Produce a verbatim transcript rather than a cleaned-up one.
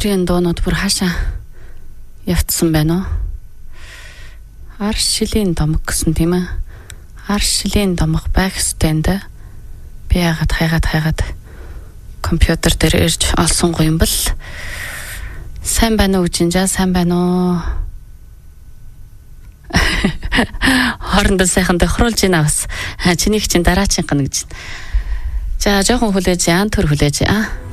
Өнөөдрийн дуунууд бүр хаашаа явцсан байна уу? Ар шилийн домог гэсэн тийм ээ. Ар шилийн домог байх стенд би яагаад хайгаад хайгаад компьютер дээр ирж олсон гоё юм бэл. Сайн байна уу жинжаа, сайн байна уу? Хоорондоо сайхан тохируулж байна бас. Чинийх чинь дараачин гэнэ гэж. За жоохон хүлээж яан төр хүлээж аа.